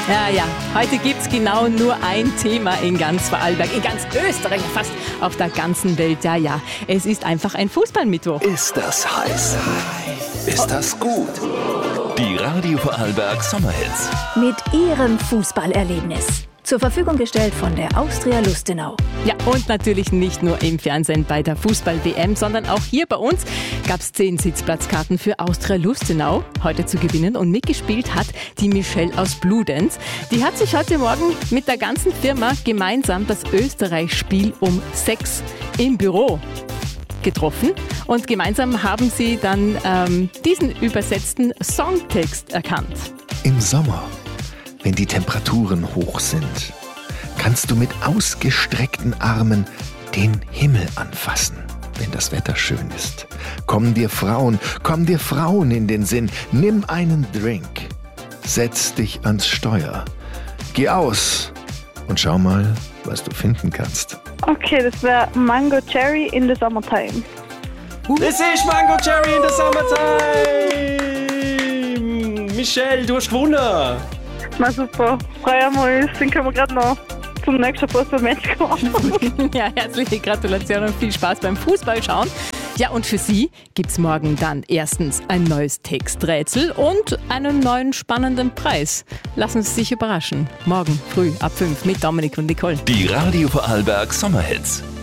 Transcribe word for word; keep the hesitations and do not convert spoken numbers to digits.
Ja, ja, heute gibt's genau nur ein Thema in ganz Vorarlberg, in ganz Österreich, fast auf der ganzen Welt. Ja, ja, es ist einfach ein Fußballmittwoch. Ist das heiß? Ist das gut? Die Radio Vorarlberg Sommerhits. Mit Ihrem Fußballerlebnis. Zur Verfügung gestellt von der Austria Lustenau. Ja, und natürlich nicht nur im Fernsehen bei der Fußball-W M, sondern auch hier bei uns gab es zehn Sitzplatzkarten für Austria Lustenau heute zu gewinnen. Und mitgespielt hat die Michelle aus Bludenz. Die hat sich heute Morgen mit der ganzen Firma gemeinsam das Österreich-Spiel um sechs im Büro getroffen. Und gemeinsam haben sie dann ähm, diesen übersetzten Songtext erkannt. Im Sommer, wenn die Temperaturen hoch sind, kannst du mit ausgestreckten Armen den Himmel anfassen, wenn das Wetter schön ist. Kommen dir Frauen, kommen dir Frauen in den Sinn. Nimm einen Drink, setz dich ans Steuer, geh aus und schau mal, was du finden kannst. Okay, das wäre Mango Cherry in the Summertime. Das ist Mango Cherry in the Summertime! Michelle, du hast gewonnen! Na super, freuen wir uns, dann können wir gerade noch zum nächsten Fußballmatch kommen. Ja, herzliche Gratulation und viel Spaß beim Fußballschauen. Ja, und für Sie gibt's morgen dann erstens ein neues Texträtsel und einen neuen spannenden Preis. Lassen Sie sich überraschen. Morgen früh ab fünf mit Dominik und Nicole. Die Radio Vorarlberg Sommerhits.